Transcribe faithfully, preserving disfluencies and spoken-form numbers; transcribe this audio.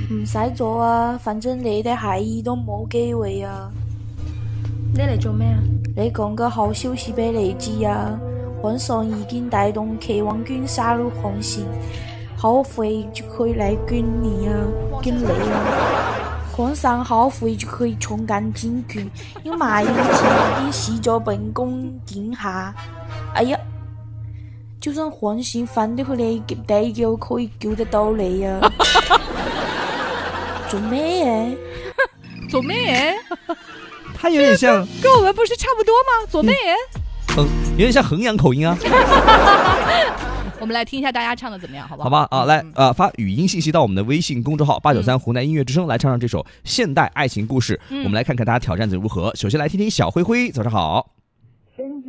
唔使做啊，反正你哋係都冇機會啊。 你嚟做咩啊？ 你講個好消息俾你知啊，皇上已經帶動解放軍殺入紅線，好快就可以來捐你啊，捐你啊。皇上好快就可以重幹禁軍，要馬英九啲洗咗本宮殿下。哎呀，就算皇上翻得回嚟，第一個可以救得到你啊！做咩嘢？ 做咩？ 他有點像， 跟我們不是差不多嗎？做咩？ 嗯，有點像衡陽口音啊。 我們來聽一下大家唱的怎麼樣，好不好？ 好吧，啊，來，呃，發語音信息到我們的微信公眾號八九三湖南音樂之聲，來唱唱這首現代愛情故事。 嗯、 我們來看看大家挑戰的如何。首先來聽聽小灰灰，早上好。